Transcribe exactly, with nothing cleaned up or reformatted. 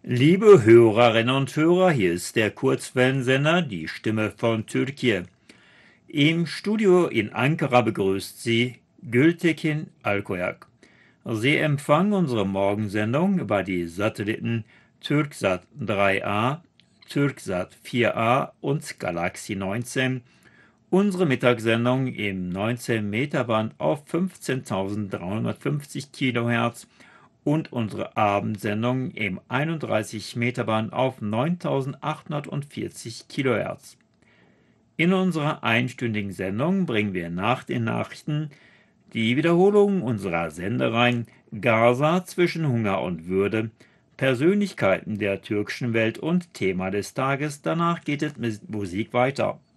Liebe Hörerinnen und Hörer, hier ist der Kurzwellensender Die Stimme von Türkei. Im Studio in Ankara begrüßt Sie Gültekin Alkoyak. Sie empfangen unsere Morgensendung über die Satelliten Türksat drei a, Türksat vier a und Galaxy neunzehn. Unsere Mittagssendung im neunzehn Meter Band auf fünfzehntausenddreihundertfünfzig Kilohertz und unsere Abendsendung im einunddreißig Meter Band auf neuntausendachthundertvierzig Kilohertz. In unserer einstündigen Sendung bringen wir nach den Nachrichten die Wiederholung unserer Sendereihen Gaza zwischen Hunger und Würde, Persönlichkeiten der türkischen Welt und Thema des Tages. Danach geht es mit Musik weiter.